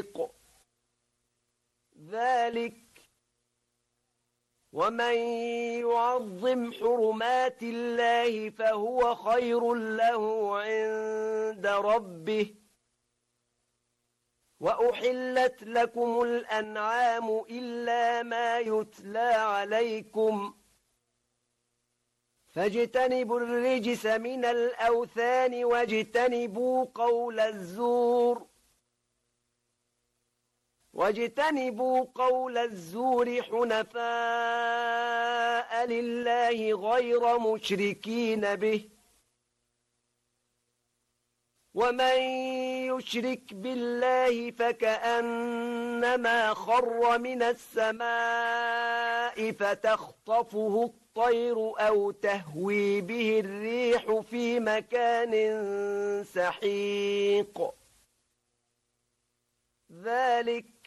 سحيق ذلك ومن يعظم حرمات الله فهو خير له عند ربه وأحلت لكم الأنعام إلا ما يتلى عليكم فاجتنبوا الرجس من الأوثان واجتنبوا قول الزور حنفاء لله غير مشركين به ومن يشرك بالله فكأنما خر من السماء فتخطفه الطير أو تهوي به الريح في مكان سحيق ذلك